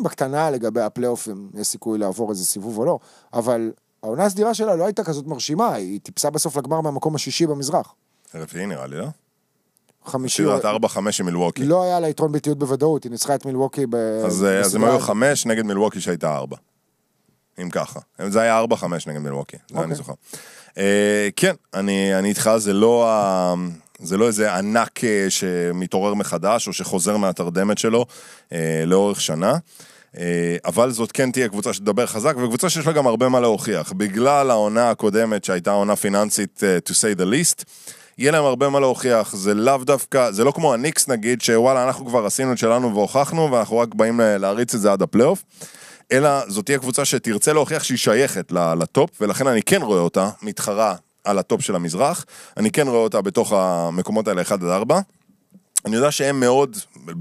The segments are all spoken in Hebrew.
בקטנה לגבי הפלייאופים, יש סיכוי לעבור איזה סיבוב או לא, אבל העונה הסדירה שלה לא הייתה כזאת מרשימה, היא טיפסה בסוף לגמר מהמקום השישי במזרח. רביעי נראה לי, לא? חמישי... סדרת 4-5 עם מילווקי. לא היה לה יתרון ביתיות בוודאות, היא ניצחה את מילווקי אז הם היו 5 נגד מילווקי שהייתה 4. אם ככה. זה היה 4-5 נגד מילווקי, זה אני זוכר. כן, אני איתך, זה לא איזה ענק שמתעורר מחדש, או שחוזר מהתרדמת שלו לאורך שנה, אבל זאת כן תהיה קבוצה שתדבר חזק, וקבוצה שיש לה גם הרבה מה להוכיח, בגלל העונה הקודמת שהייתה עונה פיננסית to say the least, יהיה להם הרבה מה להוכיח, זה לאו דווקא, זה לא כמו הניקס נגיד, שוואלה אנחנו כבר עשינו את שלנו והוכחנו, ואנחנו רק באים להריץ את זה עד הפלייאוף, אלא זאת תהיה קבוצה שתרצה להוכיח שהיא שייכת לטופ, ולכן אני כן רואה אותה מתחרה על הטופ של המזרח, אני כן רואה אותה בתוך המקומות האלה 1-4, אני יודע שהם מאוד,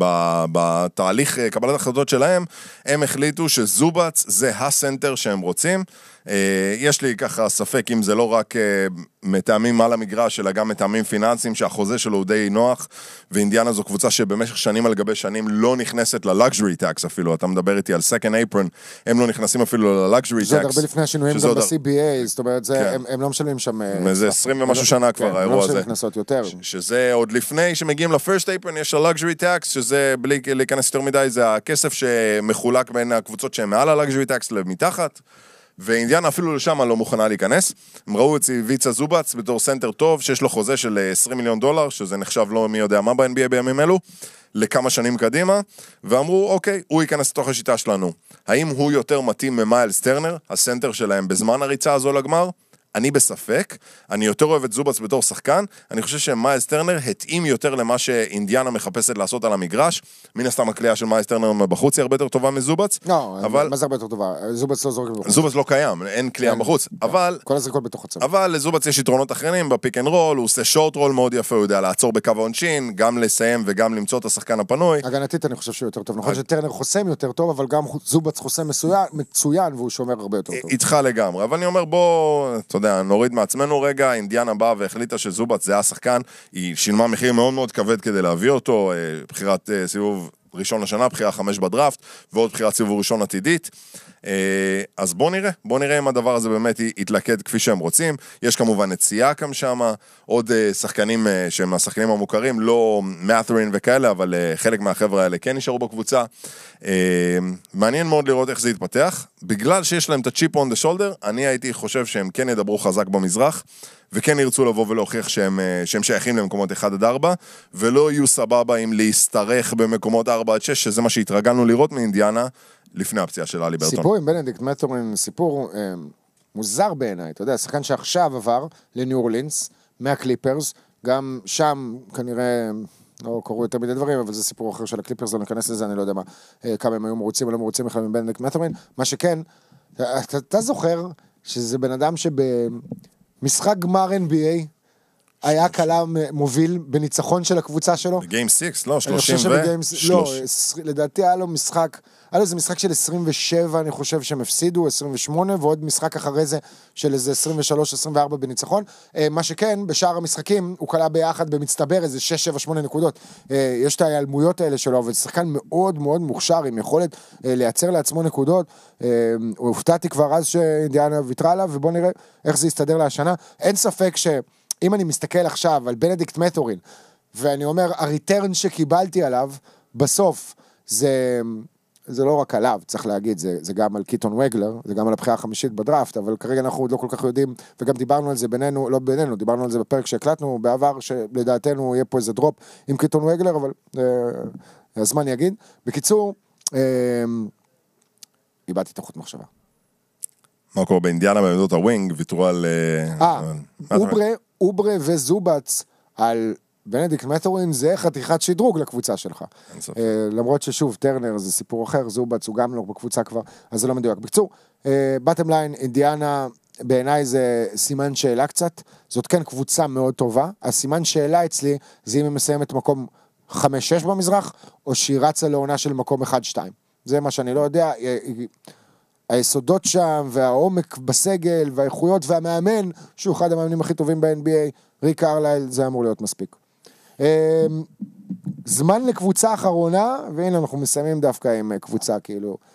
בתהליך קבלת החלטות שלהם, הם החליטו שזובץ זה הסנטר שהם רוצים, יש לי ככה ספק אם זה לא רק מטעמים על המגרש, אלא גם מטעמים פיננסיים שהחוזה שלו הוא די נוח, ואינדיאנה זו קבוצה שבמשך שנים על גבי שנים לא נכנסת ללקז'רי טקס אפילו, אתה מדבר איתי על second apron, הם לא נכנסים אפילו ללקז'רי טקס. זה עוד הרבה לפני השינויים גם ב-CBA, זאת אומרת, הם לא משלמים שם... זה 20 ומשהו שנה כבר האירוע הזה. לא נכנסות יותר. שזה עוד לפני שמגיעים לפרסט apron, יש הלקז'רי טקס, שזה בלי להיכנס יותר מדי, זה הכסף שמחולק בין הקבוצות שהן מעל הלקז'רי טקס למתחת, ואינדיאנה אפילו לשם לא מוכנה להיכנס. הם ראו את ויצה זובץ בתור סנטר טוב, שיש לו חוזה של $20 מיליון, שזה נחשב לא מי יודע מה ב-NBA בימים אלו, לכמה שנים קדימה, ואמרו, אוקיי, הוא ייכנס לתוך השיטה שלנו. האם הוא יותר מתאים ממיילס טרנר, הסנטר שלהם בזמן הריצה הזו לגמר? אני בספק, אני יותר אוהב את זובץ בתור שחקן, אני חושב שמיילס טרנר התאים יותר למה שאינדיאנה מחפשת לעשות על המגרש, מן הסתם הקליעה של מיילס טרנר בחוץ היא הרבה יותר טובה מזובץ. לא, מה זה הרבה יותר טובה? זובץ לא זורק בחוץ. זובץ לא קיים, אין קליעה בחוץ, אבל... כל הזריקות בתוך הצבא. אבל לזובץ יש יתרונות אחרים, בפיק אנד רול, הוא עושה שורט רול מאוד יפה, הוא יודע לעצור בקו העונשין, גם לסיים וגם למצוא את השחקן הפנוי. הגנתית אני חושב שהוא יותר טוב. נכון שטרנר חוסם יותר טוב, אבל גם זובץ חוסם מצוין, והוא שומר הרבה יותר טוב. איתך לגמרי, אבל אני אומר בוא, אתה יודע, נוריד מעצמנו רגע, אינדיאנה באה והחליטה שזובץ זה השחקן, היא שילמה מחיר מאוד מאוד כבד כדי להביא אותו, בחירת סיבוב ראשון לשנה, בחירה 5 בדראפט, ועוד בחירת סיבוב ראשון עתידית, אז בוא נראה אם הדבר הזה באמת יתלכד כפי שהם רוצים, יש כמובן את סייקם שם, עוד שחקנים שהם השחקנים המוכרים, לא מאת'רין וכאלה, אבל חלק מהחבר'ה האלה כן נשארו בקבוצה, מעניין מאוד לראות איך זה יתפתח, בגלל שיש להם את הצ'יפ און דה שולדר, אני הייתי חושב שהם כן ידברו חזק במזרח, וכן ירצו לבוא ולהוכיח שהם שייכים למקומות 1-4, ולא יהיו סבבה עם להסתרך במקומות 4-6, שזה מה שהתרגלנו לראות מאינדיאנה, לפני הפציעה של אלי ברטון. סיפור עם בנדיקט מת'ורין, סיפור מוזר בעיניי, אתה יודע, שחקן שעכשיו עבר לניו אורלינס, מהקליפרס, גם שם כנראה, לא קוראו יותר מדי דברים, אבל זה סיפור אחר של הקליפרס, לא ניכנס לזה, אני לא יודע מה, כמה הם היו מרוצים או לא מרוצים בכלל מבנדיקט מת'ורין, מה שכן, אתה זוכר שזה בן אדם שבמשחק גמר NBA, היה קלה מוביל בניצחון של הקבוצה שלו. בגיים 6, לא, 30 לא, לדעתי היה לו משחק, היה לו איזה משחק של 27, אני חושב שהם הפסידו, 28, ועוד משחק אחרי זה של איזה 23-24 בניצחון. מה שכן, בשאר המשחקים, הוא קלה ביחד במצטבר איזה 6-7-8 נקודות. יש את ההיעלמויות האלה שלו, אבל זה שחקן מאוד מאוד מוכשר, עם יכולת לייצר לעצמו נקודות. הוא הופתעתי כבר אז שאינדיאנה ויתרה עליו, ובוא נראה איך זה יסתדר להשנה. אין ספק אם אני מסתכל עכשיו על בנדיקט מת'ורין, ואני אומר, הריטרן שקיבלתי עליו, בסוף, זה לא רק עליו, צריך להגיד, זה גם על קיטון וגלר, זה גם על הבחירה החמישית בדראפט, אבל כרגע אנחנו עוד לא כל כך יודעים, וגם דיברנו על זה בינינו, לא בינינו, דיברנו על זה בפרק שהקלטנו בעבר, שלדעתנו יהיה פה איזה דרופ עם קיטון וגלר, אבל הזמן יגיד. בקיצור, איבדתי את החוט מחשבה. מה קורה באינדיאנה בעמדות הווינג, ויתרו על... אוברה וזובץ על בנדיקט מת'ורין, זה חתיכת שדרוג לקבוצה שלך. למרות ששוב, טרנר זה סיפור אחר, זובץ הוא גם לא בקבוצה כבר, אז זה לא מדויק. בקצור, בטם ליין, אינדיאנה, בעיניי זה סימן שאלה קצת, זאת כן קבוצה מאוד טובה, הסימן שאלה אצלי, זה אם היא מסיימת מקום 5-6 במזרח, או שהיא רצה לעונה של מקום 1-2. זה מה שאני לא יודע, היסודות שם, והעומק בסגל, והאיכויות והמאמן, שהוא אחד המאמנים הכי טובים ב-NBA, ריק ארלייל, זה אמור להיות מספיק. זמן לקבוצה אחרונה, והנה אנחנו מסיימים דווקא עם קבוצה כאילו